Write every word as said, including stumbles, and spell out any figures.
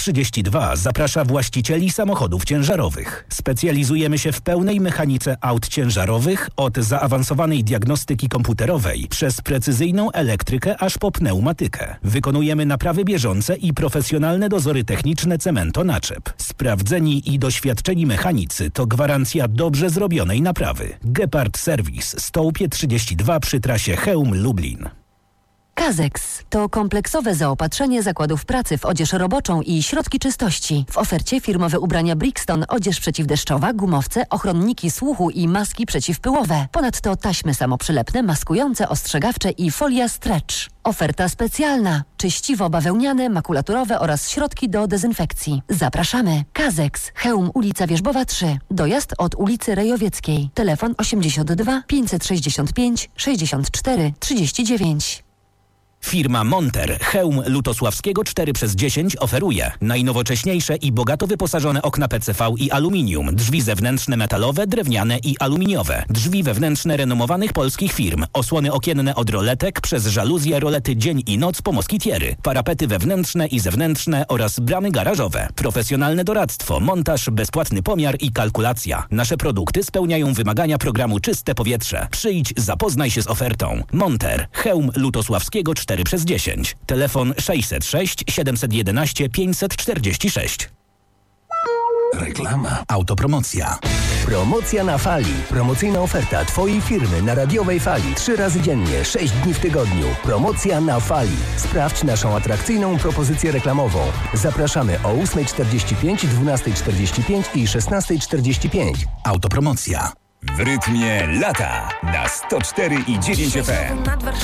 trzydzieści dwa zaprasza właścicieli samochodów ciężarowych. Specjalizujemy się w pełnej mechanice aut ciężarowych, od zaawansowanej diagnostyki komputerowej przez precyzyjną elektrykę aż po pneumatykę. Wykonujemy naprawy bieżące i profesjonalne dozory techniczne Cemento-Naczep. Sprawdzeni i doświadczeni mechanicy to gwarancja dobrze zrobionej naprawy. Gepard Service, Stołpie trzydzieści dwa przy trasie Chełm-Lublin. Kazex to kompleksowe zaopatrzenie zakładów pracy w odzież roboczą i środki czystości. W ofercie firmowe ubrania Brixton, odzież przeciwdeszczowa, gumowce, ochronniki słuchu i maski przeciwpyłowe. Ponadto taśmy samoprzylepne, maskujące, ostrzegawcze i folia stretch. Oferta specjalna. Czyściwo bawełniane, makulaturowe oraz środki do dezynfekcji. Zapraszamy. Kazex, Chełm, ulica Wierzbowa trzy. Dojazd od ulicy Rejowieckiej. Telefon osiemdziesiąt dwa pięćset sześćdziesiąt pięć sześćdziesiąt cztery trzydzieści dziewięć. Firma Monter, Chełm Lutosławskiego cztery przez dziesięć oferuje najnowocześniejsze i bogato wyposażone okna P C V i aluminium, drzwi zewnętrzne metalowe, drewniane i aluminiowe, drzwi wewnętrzne renomowanych polskich firm, osłony okienne od roletek przez żaluzje, rolety dzień i noc po moskitiery, parapety wewnętrzne i zewnętrzne oraz bramy garażowe, profesjonalne doradztwo, montaż, bezpłatny pomiar i kalkulacja. Nasze produkty spełniają wymagania programu Czyste Powietrze. Przyjdź, zapoznaj się z ofertą. Monter, Chełm Lutosławskiego cztery przez dziesięć. Telefon sześćset sześć siedemset jedenaście pięćset czterdzieści sześć. Reklama. Autopromocja. Promocja na fali. Promocyjna oferta Twojej firmy na radiowej fali. Trzy razy dziennie, sześć dni w tygodniu. Promocja na fali. Sprawdź naszą atrakcyjną propozycję reklamową. Zapraszamy o ósma czterdzieści pięć, dwunasta czterdzieści pięć i szesnasta czterdzieści pięć. Autopromocja. W rytmie lata na sto cztery i dziewięć F M.